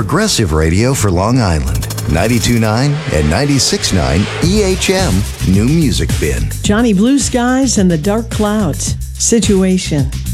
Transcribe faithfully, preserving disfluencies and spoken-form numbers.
progressive radio for Long Island. ninety-two point nine and ninety-six point nine E H M New Music Bin. Johnny Blue Skies and the Dark Clouds. Situation.